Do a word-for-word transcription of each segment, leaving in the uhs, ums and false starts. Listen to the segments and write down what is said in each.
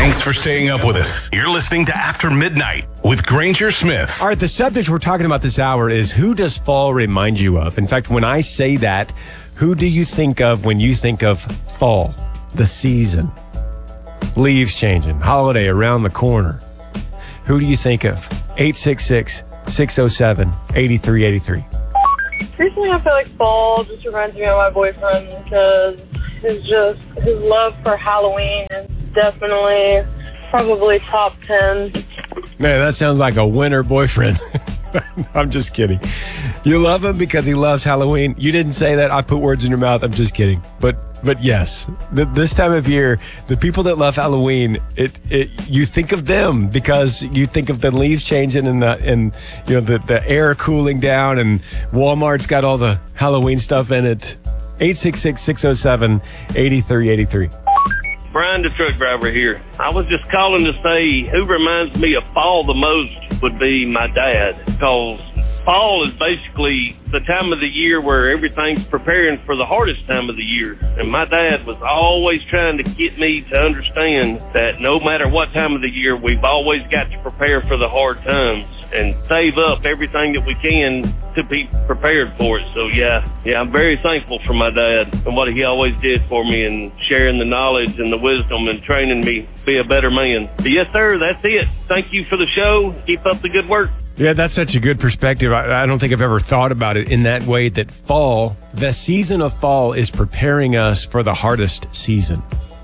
Thanks for staying up with us. You're listening to After Midnight with Granger Smith. All right, the subject we're talking about this hour is, who does fall remind you of? In fact, when I say that, who do you think of when you think of fall, the season? Leaves changing, holiday around the corner. Who do you think of? eight six six, six oh seven, eight three eight three. Recently, I feel like fall just reminds me of my boyfriend, because his just his love for Halloween is definitely probably top ten. Man, that sounds like a winter boyfriend. I'm just kidding. You love him because he loves Halloween. You didn't say that. I put words in your mouth. I'm just kidding. But but yes, th- this time of year, the people that love Halloween, it, it you think of them because you think of the leaves changing and the and you know the, the air cooling down, and Walmart's got all the Halloween stuff in it. eight six six, six oh seven, eight three eight three. Brian, the truck driver here. I was just calling to say who reminds me of fall the most would be my dad, because fall is basically the time of the year where everything's preparing for the hardest time of the year. And my dad was always trying to get me to understand that no matter what time of the year, we've always got to prepare for the hard times and save up everything that we can to be prepared for it. So yeah, yeah, I'm very thankful for my dad and what he always did for me, and sharing the knowledge and the wisdom and training me to be a better man. But yes, sir, that's it. Thank you for the show. Keep up the good work. Yeah, that's such a good perspective. I, I don't think I've ever thought about it in that way, that fall, the season of fall, is preparing us for the hardest season.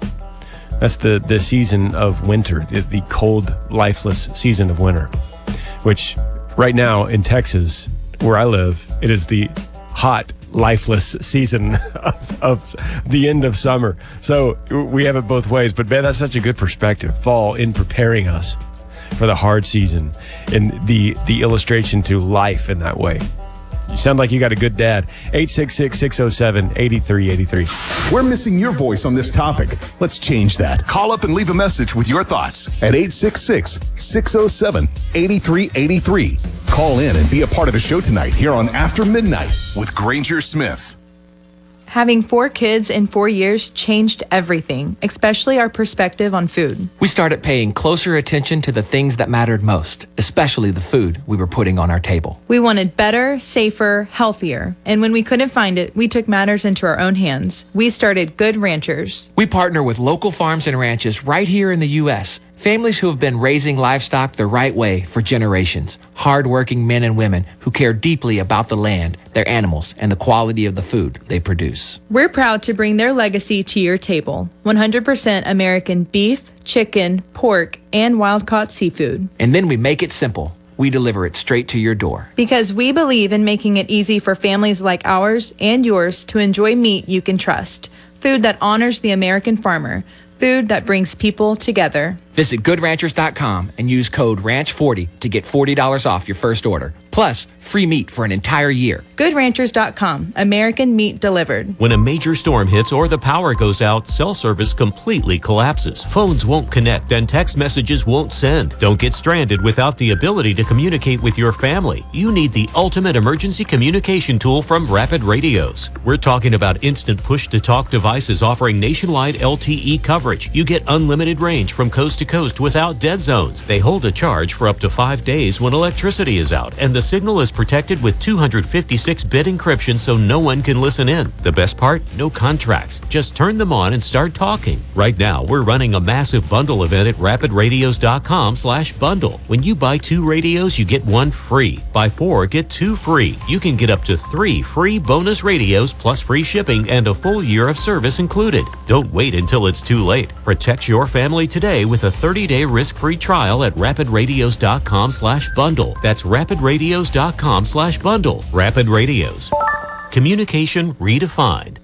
That's the, the season of winter, the, the cold, lifeless season of winter, which right now in Texas, where I live, it is the hot, lifeless season of, of the end of summer. So we have it both ways. But man, that's such a good perspective. Fall in preparing us for the hard season, and the the illustration to life in that way. You sound like you got a good dad. eight six six, six oh seven, eight three eight three. We're missing your voice on this topic. Let's change that. Call up and leave a message with your thoughts at eight six six, six oh seven, eight three eight three. Call in and be a part of the show tonight here on After Midnight with Granger Smith. Having four kids in four years changed everything, especially our perspective on food. We started paying closer attention to the things that mattered most, especially the food we were putting on our table. We wanted better, safer, healthier. And when we couldn't find it, we took matters into our own hands. We started Good Ranchers. We partner with local farms and ranches right here in the U S Families who have been raising livestock the right way for generations. Hardworking men and women who care deeply about the land, their animals, and the quality of the food they produce. We're proud to bring their legacy to your table. one hundred percent American beef, chicken, pork, and wild-caught seafood. And then we make it simple. We deliver it straight to your door. Because we believe in making it easy for families like ours and yours to enjoy meat you can trust. Food that honors the American farmer. Food that brings people together. Visit good ranchers dot com and use code ranch forty to get forty dollars off your first order. Plus, free meat for an entire year. good ranchers dot com. American meat delivered. When a major storm hits or the power goes out, cell service completely collapses. Phones won't connect and text messages won't send. Don't get stranded without the ability to communicate with your family. You need the ultimate emergency communication tool from Rapid Radios. We're talking about instant push-to-talk devices offering nationwide L T E coverage. You get unlimited range from coast to coast without dead zones. They hold a charge for up to five days when electricity is out, and the signal is protected with two hundred fifty-six bit encryption so no one can listen in. The best part? No contracts. Just turn them on and start talking. Right now, we're running a massive bundle event at rapid radios dot com slash bundle. When you buy two radios, you get one free. Buy four, get two free. You can get up to three free bonus radios plus free shipping and a full year of service included. Don't wait until it's too late. Protect your family today with a thirty-day risk-free trial at rapid radios dot com slash bundle. That's rapid radios dot com slash bundle. Rapid Radios. Communication redefined.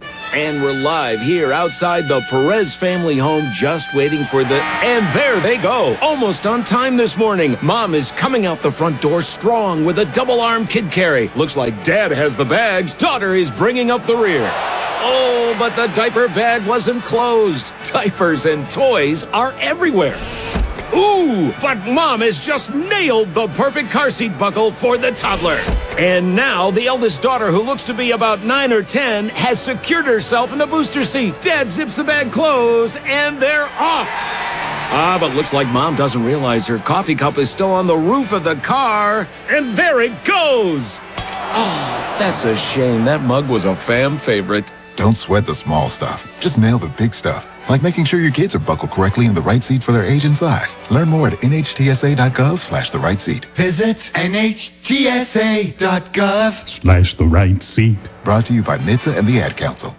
And we're live here outside the Perez family home, just waiting for the... And there they go, almost on time this morning. Mom is coming out the front door strong with a double-arm kid carry. Looks like Dad has the bags. Daughter is bringing up the rear. Oh, but the diaper bag wasn't closed. Diapers and toys are everywhere. Ooh, but Mom has just nailed the perfect car seat buckle for the toddler. And now the eldest daughter, who looks to be about nine or ten, has secured herself in the booster seat. Dad zips the bag closed, and they're off. Ah, but looks like Mom doesn't realize her coffee cup is still on the roof of the car. And there it goes. Oh, that's a shame. That mug was a fam favorite. Don't sweat the small stuff. Just nail the big stuff. Like making sure your kids are buckled correctly in the right seat for their age and size. Learn more at nhtsa.gov slash the right seat. Visit nhtsa.gov Slash the right seat. Brought to you by N H T S A and the Ad Council.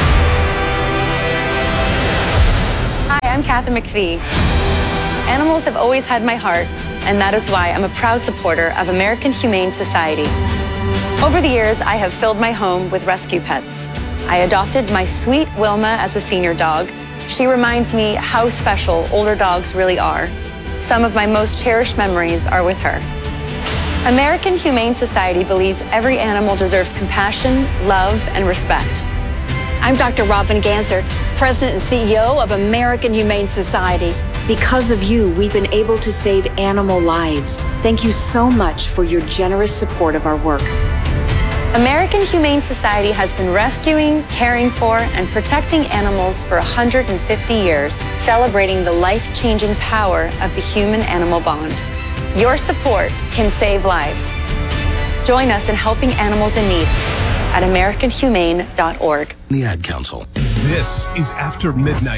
Hi, I'm Kathy McPhee. Animals have always had my heart, and that is why I'm a proud supporter of American Humane Society. Over the years, I have filled my home with rescue pets. I adopted my sweet Wilma as a senior dog. She reminds me how special older dogs really are. Some of my most cherished memories are with her. American Humane Society believes every animal deserves compassion, love, and respect. I'm Doctor Robin Ganser, President and C E O of American Humane Society. Because of you, we've been able to save animal lives. Thank you so much for your generous support of our work. American Humane Society has been rescuing, caring for, and protecting animals for one hundred fifty years, celebrating the life-changing power of the human-animal bond. Your support can save lives. Join us in helping animals in need at american humane dot org. The Ad Council. This is After Midnight